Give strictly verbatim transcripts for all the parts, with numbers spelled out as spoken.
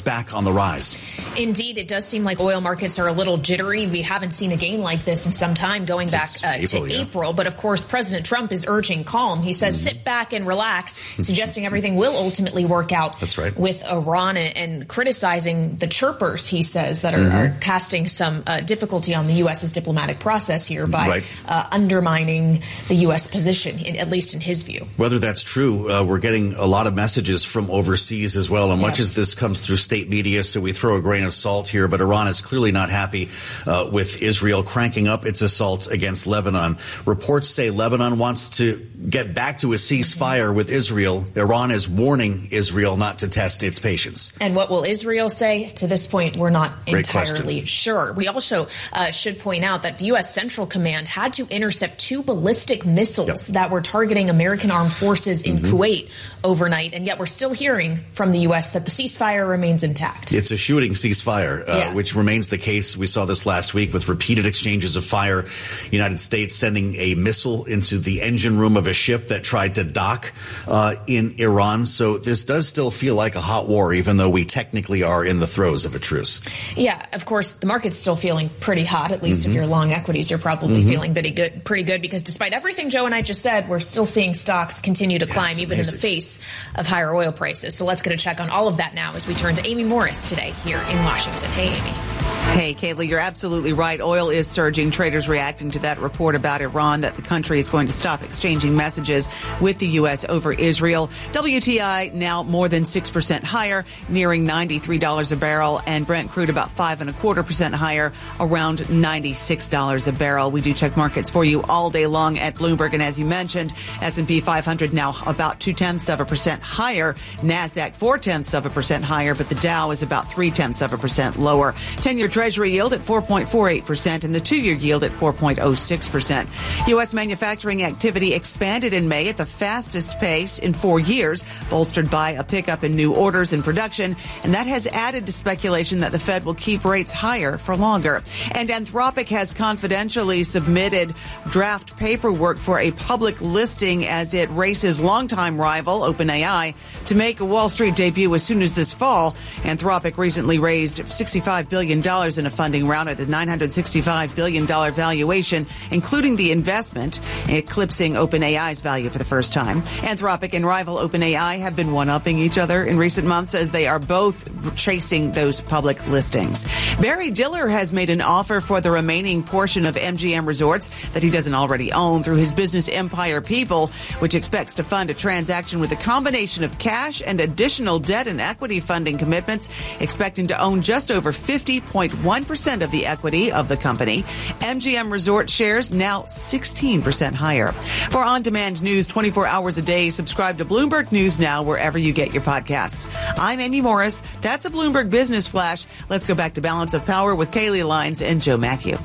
back on the rise. Indeed, it does seem like oil markets are a little jittery. We haven't seen a gain like this in some time, going Since back uh, April, to yeah. April. But of course, President Trump is urging calm. He says, mm-hmm. sit back and relax, suggesting everything will ultimately work out That's right. with Iran, and, and criticizing the chirpers, he says, that are, mm-hmm. are casting some uh, difficulty on the U S's diplomatic process here by right. uh, undermining the U S position, in, at least in his view. Whether that's true, uh, we're getting a lot of messages from overseas as well, and yeah. much as this comes through state media, so we throw a grain of salt here, but Iran is clearly not happy uh, with Israel cranking up its assault against Lebanon. Reports say Lebanon wants to get back to a ceasefire with Israel. Iran is warning Israel not to test its patience. And what will Israel say? To this point, we're not Great entirely question. sure. We also uh, should point out that the U S. Central Command had to intercept two ballistic missiles yep. that were targeting American armed forces in mm-hmm. Kuwait overnight, and yet we're still hearing from the U S that the ceasefire remains intact. It's a shooting ceasefire, uh, yeah. which remains the case. We saw this last week with repeated exchanges of fire. United States sending a missile into the engine room of a ship that tried to dock uh, in Iran. So this does still feel like a hot war, even though we technically are in the throes of a truce. Yeah, of course, the market's still feeling pretty hot. At least mm-hmm. if you're long equities, you're probably mm-hmm. feeling pretty good, pretty good, because despite everything Joe and I just said, we're still seeing stocks continue to yeah, climb, even amazing. in the face of higher oil prices. So let's get a check on all of that now as we turn to Amy Morris today here in Washington. Hey, Amy. Hey, Kaylee, you're absolutely right. Oil is surging. Traders reacting to that report about Iran that the country is going to stop exchanging messages with the U S over Israel. W T I now more than six percent higher, nearing ninety-three dollars a barrel, and Brent crude about five and a quarter percent higher, around ninety-six dollars a barrel. We do check markets for you all day long at Bloomberg, and as you mentioned, S and P five hundred now about two tenths of a percent higher, NASDAQ four tenths of a percent higher, but the Dow is about three tenths of a percent lower. ten-year Treasury yield at four point four eight percent and the two-year yield at four point oh six percent. U S manufacturing activity expanded in May at the fastest pace in four years, bolstered by a pickup in new orders and production, and that has added to speculation that the Fed will keep rates higher for longer. And Anthropic has confidentially submitted draft paperwork for a public listing as it races longtime rival OpenAI to make a Wall Street debut as soon as this fall. Anthropic recently raised sixty-five billion dollars in a funding round at a nine hundred sixty-five billion dollars valuation, including the investment, eclipsing OpenAI's value for the first time. Anthropic and rival OpenAI have been one-upping each other in recent months as they are both chasing those public listings. Barry Diller has made an offer for the remaining portion of M G M Resorts that he doesn't already own through his business Empire People, which expects to fund a transaction with a combination of cash and additional debt and equity funding commitments, expecting to own just over fifty point one percent of the equity of the company. M G M Resort shares now sixteen percent higher. For on-demand news twenty-four hours a day, subscribe to Bloomberg News Now wherever you get your podcasts. I'm Amy Morris. That's a Bloomberg Business Flash. Let's go back to Balance of Power with Kaylee Lyons and Joe Matthew.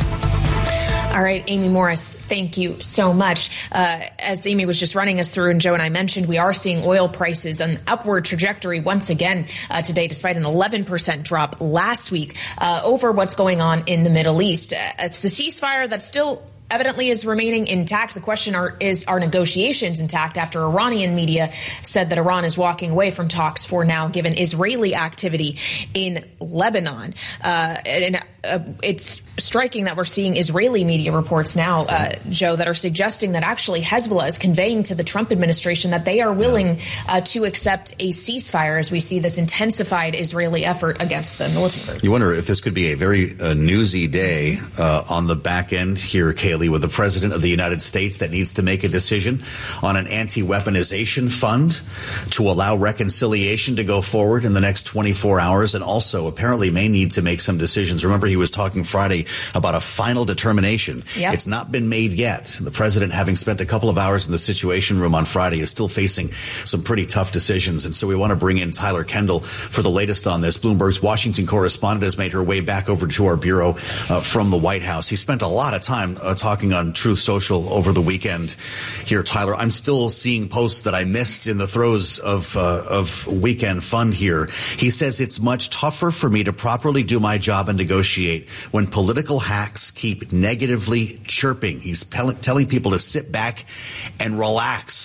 All right, Amy Morris, thank you so much. Uh, as Amy was just running us through and Joe and I mentioned, we are seeing oil prices on upward trajectory once again uh, today, despite an eleven percent drop last week uh, over what's going on in the Middle East. Uh, it's the ceasefire that's still evidently is remaining intact. The question are, is, are negotiations intact after Iranian media said that Iran is walking away from talks for now, given Israeli activity in Lebanon? Uh, and uh, it's striking that we're seeing Israeli media reports now, uh, Joe, that are suggesting that actually Hezbollah is conveying to the Trump administration that they are willing uh, to accept a ceasefire as we see this intensified Israeli effort against the militant group. You wonder if this could be a very uh, newsy day uh, on the back end here, Kaylee, with the president of the United States that needs to make a decision on an anti-weaponization fund to allow reconciliation to go forward in the next twenty-four hours, and also apparently may need to make some decisions. Remember, he was talking Friday about a final determination. Yep. It's not been made yet. The president, having spent a couple of hours in the Situation Room on Friday, is still facing some pretty tough decisions. And so we want to bring in Tyler Kendall for the latest on this. Bloomberg's Washington correspondent has made her way back over to our bureau uh, from the White House. He spent a lot of time uh, talking on Truth Social over the weekend. Here, Tyler, I'm still seeing posts that I missed in the throes of uh, of weekend fun here. He says it's much tougher for me to properly do my job and negotiate when political hacks keep negatively chirping. He's pe- telling people to sit back and relax.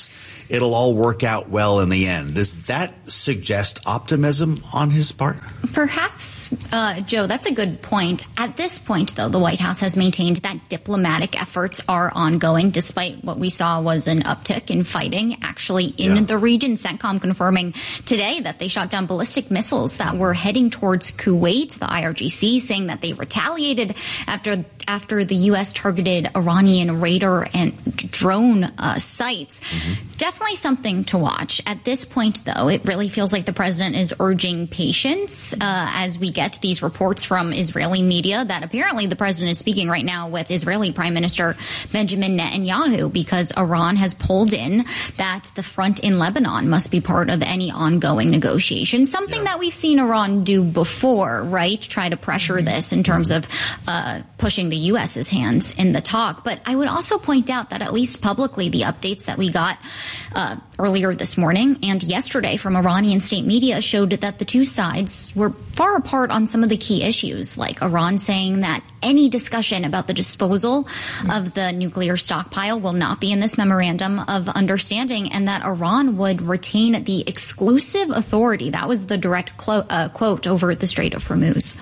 it'll all work out well in the end. Does that suggest optimism on his part? Perhaps, uh, Joe, that's a good point. At this point, though, the White House has maintained that diplomatic efforts are ongoing, despite what we saw was an uptick in fighting actually in yeah. the region. CENTCOM confirming today that they shot down ballistic missiles that were heading towards Kuwait. The I R G C saying that they retaliated after after the U S targeted Iranian radar and drone uh, sites. Mm-hmm. Definitely something to watch. At this point, though, it really feels like the president is urging patience uh, as we get these reports from Israeli media that apparently the president is speaking right now with Israeli Prime Minister Benjamin Netanyahu because Iran has pulled in that the front in Lebanon must be part of any ongoing negotiations, something yeah. that we've seen Iran do before, right? Try to pressure mm-hmm. this in terms of uh, pushing the U S's hands in the talk. But I would also point out that at least publicly, the updates that we got uh, earlier this morning and yesterday from Iranian state media showed that the two sides were far apart on some of the key issues, like Iran saying that any discussion about the disposal mm-hmm. of the nuclear stockpile will not be in this memorandum of understanding, and that Iran would retain the exclusive authority. That was the direct clo- uh, quote over the Strait of Hormuz.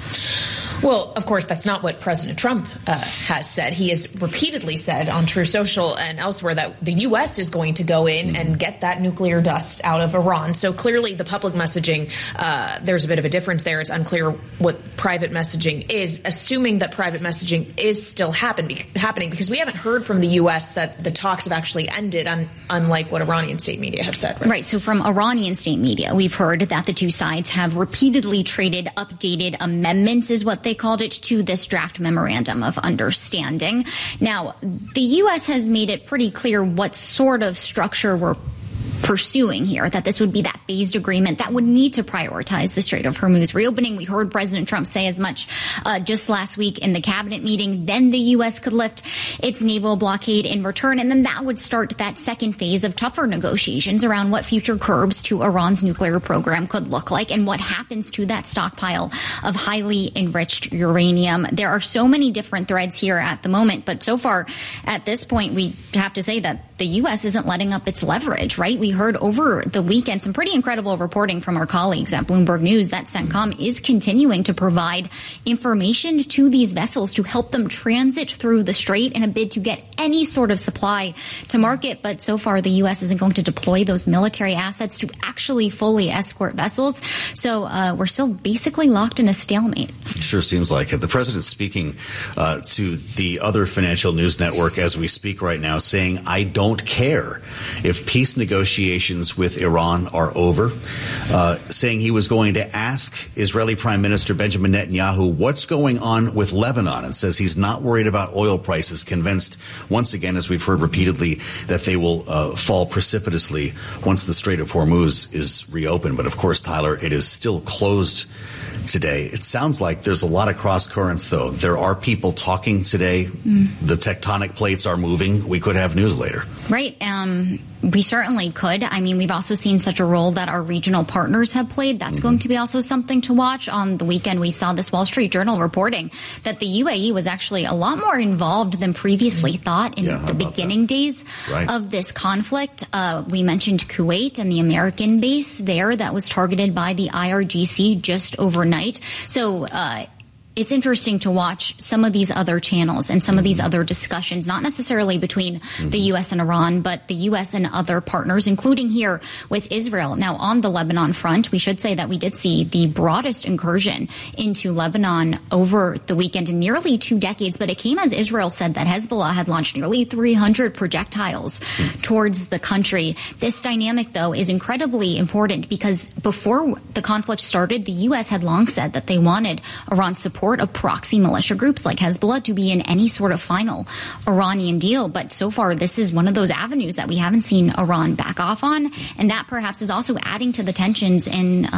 Well, of course, that's not what President Trump uh, has said. He has repeatedly said on Truth Social and elsewhere that the U S is going to go in mm-hmm. and get that nuclear dust out of Iran. So clearly the public messaging, uh, there's a bit of a difference there. It's unclear what private messaging is, assuming that private messaging is still happen, be, happening, because we haven't heard from the U S that the talks have actually ended, un, unlike what Iranian state media have said. Right? right. So from Iranian state media, we've heard that the two sides have repeatedly traded updated amendments, is what they called it, to this draft memorandum of understanding. Now, the U S has made it pretty clear what sort of structure we're pursuing here, that this would be that phased agreement that would need to prioritize the Strait of Hormuz reopening. We heard President Trump say as much uh, just last week in the cabinet meeting. Then the U S could lift its naval blockade in return, and then that would start that second phase of tougher negotiations around what future curbs to Iran's nuclear program could look like and what happens to that stockpile of highly enriched uranium. There are so many different threads here at the moment, but so far at this point, we have to say that the U S isn't letting up its leverage, right? We heard over the weekend some pretty incredible reporting from our colleagues at Bloomberg News that CENTCOM is continuing to provide information to these vessels to help them transit through the strait in a bid to get any sort of supply to market. But so far, the U S isn't going to deploy those military assets to actually fully escort vessels. So uh, we're still basically locked in a stalemate. Sure seems like it. The president's speaking uh, to the other financial news network as we speak right now, saying, I don't care if peace negotiations with Iran are over, uh, saying he was going to ask Israeli Prime Minister Benjamin Netanyahu what's going on with Lebanon, and says he's not worried about oil prices, convinced once again, as we've heard repeatedly, that they will uh, fall precipitously once the Strait of Hormuz is reopened. But of course, Tyler, it is still closed today. It sounds like there's a lot of cross currents, though. There are people talking today. Mm. The tectonic plates are moving. We could have news later. Right. Um, we certainly could. I mean, we've also seen such a role that our regional partners have played. That's mm-hmm. going to be also something to watch. On the weekend, we saw this Wall Street Journal reporting that the U A E was actually a lot more involved than previously thought in yeah, the beginning that? days right. of this conflict. Uh, we mentioned Kuwait and the American base there that was targeted by the I R G C just overnight. So, uh, it's interesting to watch some of these other channels and some of these other discussions, not necessarily between the U S and Iran, but the U S and other partners, including here with Israel. Now, on the Lebanon front, we should say that we did see the broadest incursion into Lebanon over the weekend in nearly two decades, but it came as Israel said that Hezbollah had launched nearly three hundred projectiles towards the country. This dynamic, though, is incredibly important because before the conflict started, the U S had long said that they wanted Iran's support of proxy militia groups like Hezbollah to be in any sort of final Iranian deal. But so far, this is one of those avenues that we haven't seen Iran back off on. And that perhaps is also adding to the tensions in uh,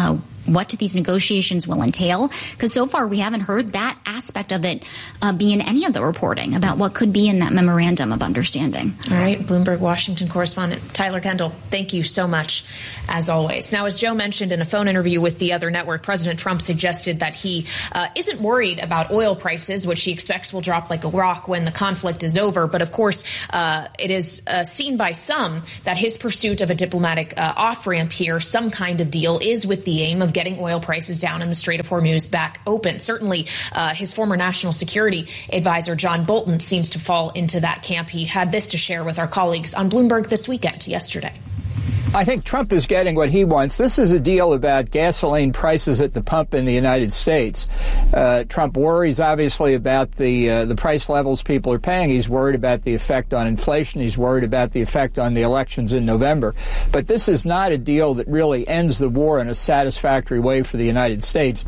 what these negotiations will entail, because so far we haven't heard that aspect of it uh, be in any of the reporting about what could be in that memorandum of understanding. All right, Bloomberg Washington correspondent Tyler Kendall, thank you so much, as always. Now, as Joe mentioned in a phone interview with the other network, President Trump suggested that he uh, isn't worried about oil prices, which he expects will drop like a rock when the conflict is over. But of course, uh, it is uh, seen by some that his pursuit of a diplomatic uh, off-ramp here, some kind of deal, is with the aim of getting oil prices down and the Strait of Hormuz back open. Certainly, uh, his former national security advisor, John Bolton, seems to fall into that camp. He had this to share with our colleagues on Bloomberg This Weekend yesterday. I think Trump is getting what he wants. This is a deal about gasoline prices at the pump in the United States. Uh, Trump worries, obviously, about the uh, the price levels people are paying. He's worried about the effect on inflation. He's worried about the effect on the elections in November. But this is not a deal that really ends the war in a satisfactory way for the United States.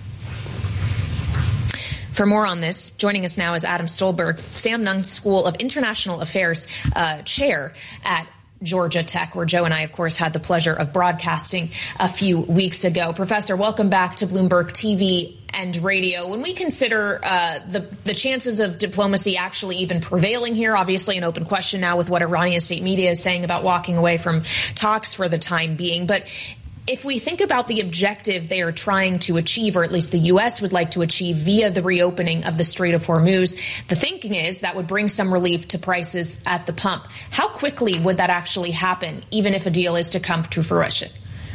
For more on this, joining us now is Adam Stolberg, Sam Nunn School of International Affairs uh, chair at Georgia Tech, where Joe and I, of course, had the pleasure of broadcasting a few weeks ago. Professor, welcome back to Bloomberg T V and radio. When we consider uh, the, the chances of diplomacy actually even prevailing here, obviously an open question now with what Iranian state media is saying about walking away from talks for the time being. But if we think about the objective they are trying to achieve, or at least the U S would like to achieve via the reopening of the Strait of Hormuz, the thinking is that would bring some relief to prices at the pump. How quickly would that actually happen, even if a deal is to come to fruition?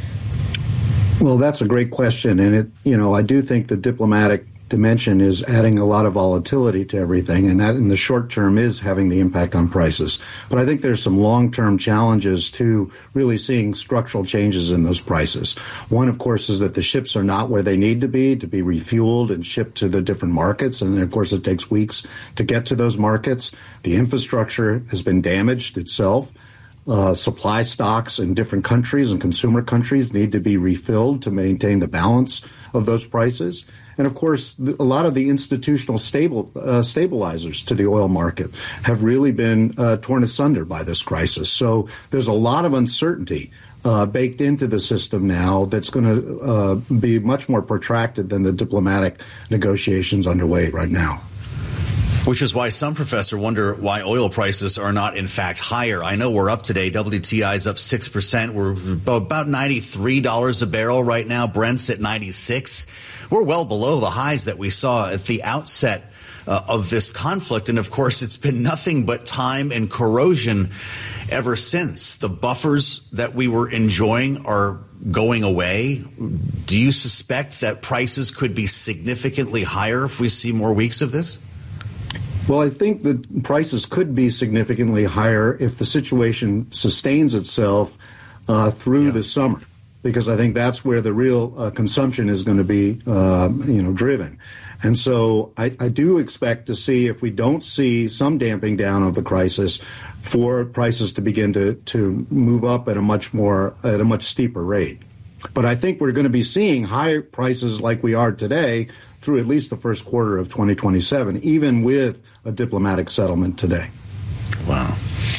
Well, that's a great question. And, it, you know, I do think the diplomatic dimension is adding a lot of volatility to everything, and that in the short term is having the impact on prices. But I think there's some long-term challenges to really seeing structural changes in those prices. One, of course, is that the ships are not where they need to be to be refueled and shipped to the different markets. And, of course, it takes weeks to get to those markets. The infrastructure has been damaged itself. Uh, supply stocks in different countries and consumer countries need to be refilled to maintain the balance of those prices. And, of course, a lot of the institutional stable, uh, stabilizers to the oil market have really been uh, torn asunder by this crisis. So there's a lot of uncertainty uh, baked into the system now that's going to uh, be much more protracted than the diplomatic negotiations underway right now. Which is why some, Professor, wonder why oil prices are not, in fact, higher. I know we're up today. W T I is up six percent. We're about ninety-three dollars a barrel right now. Brent's at ninety-six. We're well below the highs that we saw at the outset uh, of this conflict. And, of course, it's been nothing but time and corrosion ever since. The buffers that we were enjoying are going away. Do you suspect that prices could be significantly higher if we see more weeks of this? Well, I think that prices could be significantly higher if the situation sustains itself uh, through yeah. the summer, because I think that's where the real uh, consumption is going to be, uh, you know, driven. And so I, I do expect to see, if we don't see some damping down of the crisis, for prices to begin to, to move up at a much more at a much steeper rate. But I think we're going to be seeing higher prices like we are today through at least the first quarter of twenty twenty-seven, even with a diplomatic settlement today. Wow.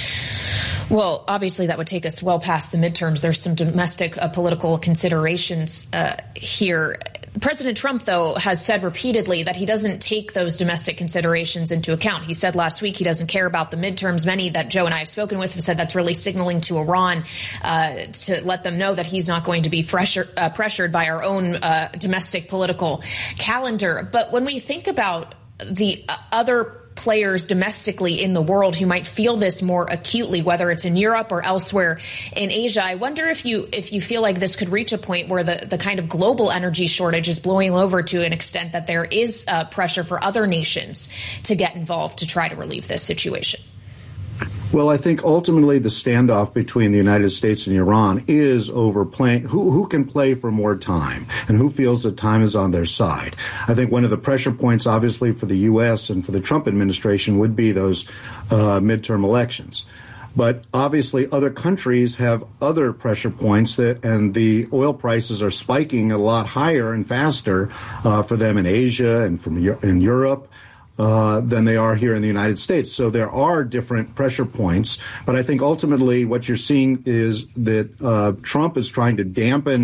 Well, obviously that would take us well past the midterms. There's some domestic uh, political considerations uh, here. President Trump, though, has said repeatedly that he doesn't take those domestic considerations into account. He said last week he doesn't care about the midterms. Many that Joe and I have spoken with have said that's really signaling to Iran uh, to let them know that he's not going to be pressure, uh, pressured by our own uh, domestic political calendar. But when we think about the uh, other players domestically in the world who might feel this more acutely, whether it's in Europe or elsewhere in Asia, I wonder if you if you feel like this could reach a point where the, the kind of global energy shortage is blowing over to an extent that there is uh, pressure for other nations to get involved to try to relieve this situation. Well, I think ultimately the standoff between the United States and Iran is over playing who, who can play for more time and who feels that time is on their side. I think one of the pressure points, obviously, for the U S and for the Trump administration would be those uh, midterm elections. But obviously other countries have other pressure points, that, and the oil prices are spiking a lot higher and faster uh, for them in Asia and from in Europe. Uh, than they are here in the United States. So there are different pressure points. But I think ultimately what you're seeing is that uh, Trump is trying to dampen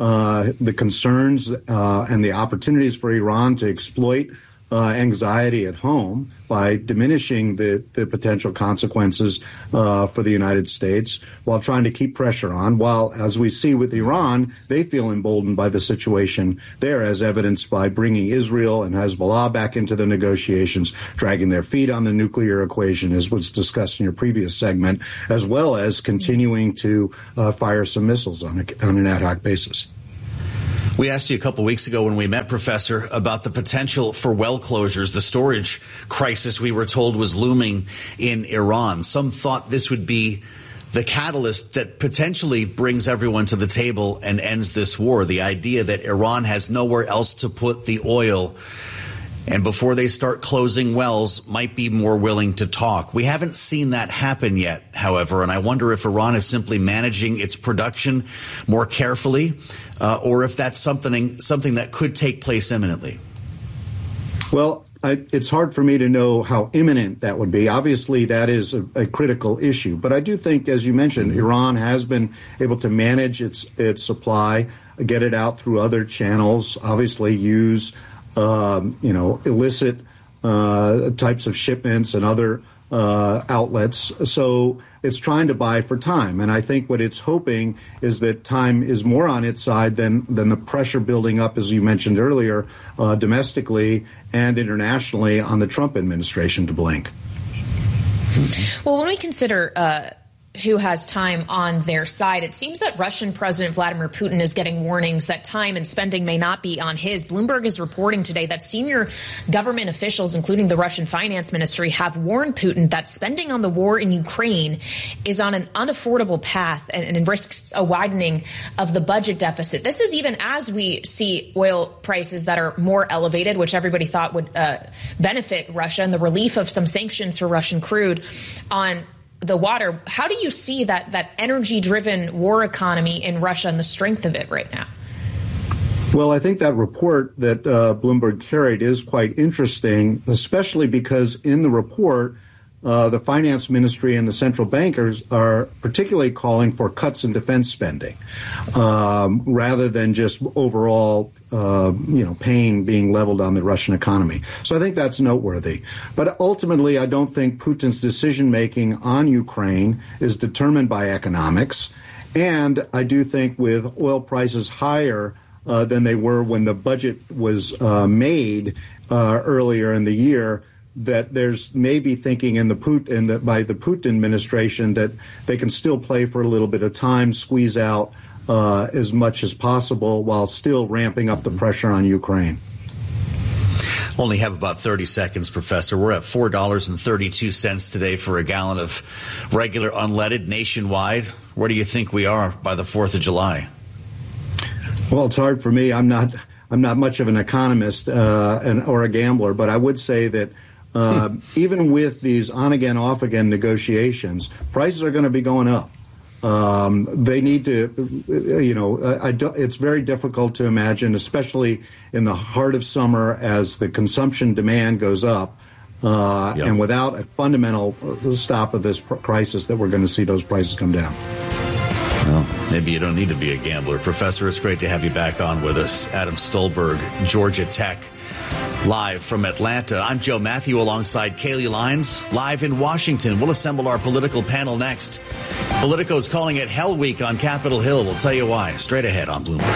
uh, the concerns uh, and the opportunities for Iran to exploit Uh, anxiety at home by diminishing the, the potential consequences uh, for the United States while trying to keep pressure on, while, as we see with Iran, they feel emboldened by the situation there, as evidenced by bringing Israel and Hezbollah back into the negotiations, dragging their feet on the nuclear equation, as was discussed in your previous segment, as well as continuing to uh, fire some missiles on, a, on an ad hoc basis. We asked you a couple weeks ago when we met, Professor, about the potential for well closures, the storage crisis we were told was looming in Iran. Some thought this would be the catalyst that potentially brings everyone to the table and ends this war. The idea that Iran has nowhere else to put the oil, and before they start closing wells, might be more willing to talk. We haven't seen that happen yet, however, and I wonder if Iran is simply managing its production more carefully, uh, or if that's something something that could take place imminently. Well, I, it's hard for me to know how imminent that would be. Obviously, that is a, a critical issue. But I do think, as you mentioned, Iran has been able to manage its its supply, get it out through other channels, obviously use Um, you know, illicit uh, types of shipments and other uh, outlets. So it's trying to buy for time. And I think what it's hoping is that time is more on its side than, than the pressure building up, as you mentioned earlier, uh, domestically and internationally on the Trump administration to blink. Well, when we consider uh who has time on their side, it seems that Russian President Vladimir Putin is getting warnings that time and spending may not be on his. Bloomberg is reporting today that senior government officials, including the Russian finance ministry, have warned Putin that spending on the war in Ukraine is on an unaffordable path and, and risks a widening of the budget deficit. This is even as we see oil prices that are more elevated, which everybody thought would uh, benefit Russia, and the relief of some sanctions for Russian crude on the water. How do you see that that energy-driven war economy in Russia and the strength of it right now? Well, I think that report that uh, Bloomberg carried is quite interesting, especially because in the report, uh, the finance ministry and the central bankers are particularly calling for cuts in defense spending, um, rather than just overall, uh, you know, pain being leveled on the Russian economy. So I think that's noteworthy. But ultimately, I don't think Putin's decision-making on Ukraine is determined by economics. And I do think with oil prices higher uh, than they were when the budget was uh, made uh, earlier in the year, that there's maybe thinking in the Putin, in the, by the Putin administration that they can still play for a little bit of time, squeeze out uh, as much as possible while still ramping up the pressure on Ukraine. Only have about thirty seconds, Professor. We're at four dollars and thirty-two cents today for a gallon of regular unleaded nationwide. Where do you think we are by the fourth of July? Well, it's hard for me. I'm not I'm not much of an economist uh, and, or a gambler, but I would say that Uh, even with these on-again, off-again negotiations, prices are going to be going up. Um, they need to, you know, I, I do, it's very difficult to imagine, especially in the heart of summer as the consumption demand goes up, uh, yep. and without a fundamental stop of this crisis, that we're going to see those prices come down. Well, maybe you don't need to be a gambler. Professor, it's great to have you back on with us. Adam Stolberg, Georgia Tech. Live from Atlanta, I'm Joe Matthew alongside Kaylee Lyons, live in Washington. We'll assemble our political panel next. Politico is calling it Hell Week on Capitol Hill. We'll tell you why. Straight ahead on Bloomberg.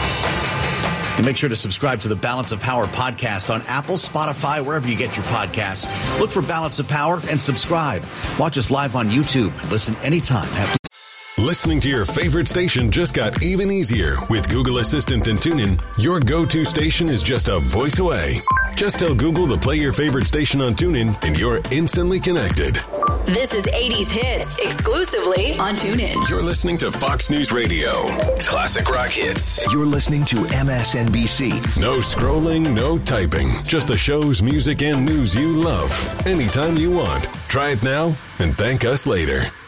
And make sure to subscribe to the Balance of Power podcast on Apple, Spotify, wherever you get your podcasts. Look for Balance of Power and subscribe. Watch us live on YouTube. Listen anytime. Listening to your favorite station just got even easier. With Google Assistant and TuneIn, your go-to station is just a voice away. Just tell Google to play your favorite station on TuneIn, and you're instantly connected. This is eighties Hits, exclusively on TuneIn. You're listening to Fox News Radio. Classic rock hits. You're listening to M S N B C. No scrolling, no typing. Just the shows, music, and news you love. Anytime you want. Try it now and thank us later.